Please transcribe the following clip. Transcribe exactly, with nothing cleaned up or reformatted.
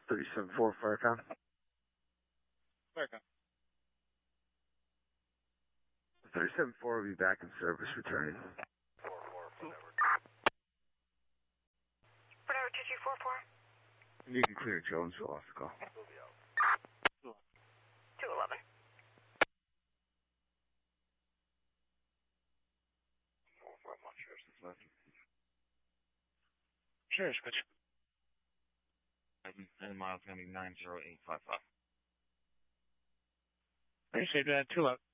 thirty-seven four, Firecon. Firecon. thirty-seven four will be back in service, returning. Whatever, two two four four. You can clear Jonesville off the call. two eleven. Sure, switch. And the mile's going to be nine zero eight five five. Appreciate that. Two up.